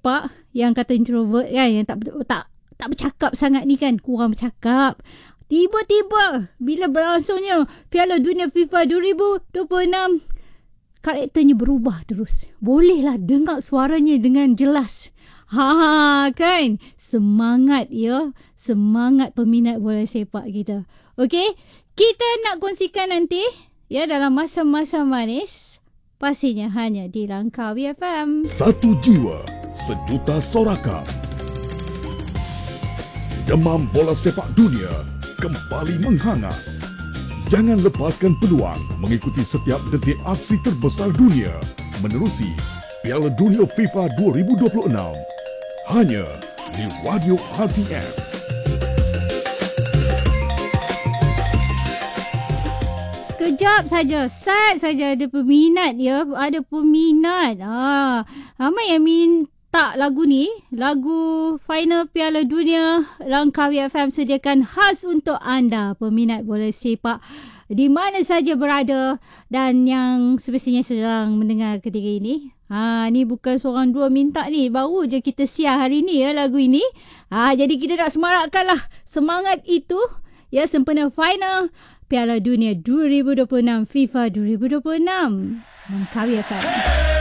sepak yang kata introvert kan, yang tak bercakap sangat ni kan, kurang bercakap. Tiba-tiba bila berlangsungnya Piala Dunia FIFA 2026, karakternya berubah terus. Bolehlah dengar suaranya dengan jelas. Kan? Semangat ya. Semangat peminat bola sepak kita. Okey? Kita nak kongsikan nanti ya dalam masa-masa manis. Pastinya hanya di Langkawi FM. Satu jiwa, sejuta sorakan. Demam bola sepak dunia kembali menghangat. Jangan lepaskan peluang mengikuti setiap detik aksi terbesar dunia menerusi Piala Dunia FIFA 2026 hanya di Radio RTM. Sekejap saja, set saja ada peminat ya, ada peminat. Ramai yang minta lagu ni, lagu final Piala Dunia Langkawi FM sediakan khas untuk anda peminat bola sepak di mana saja berada dan yang semestinya sedang mendengar ketika ini. Ni bukan seorang dua minta ni, baru je kita siar hari ni ya lagu ini. Jadi kita nak semarakkanlah semangat itu ya sempena final Piala Dunia 2026 FIFA 2026 Langkawi FM.